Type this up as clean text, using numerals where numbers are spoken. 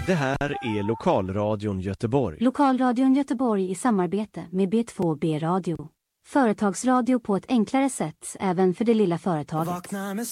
Det här är Lokalradion Göteborg. Lokalradion Göteborg i samarbete med B2B Radio. Företagsradio på ett enklare sätt även för det lilla företaget. Vakna med